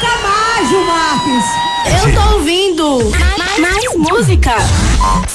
toca mais, Gil Marques. Eu tô ouvindo mais música.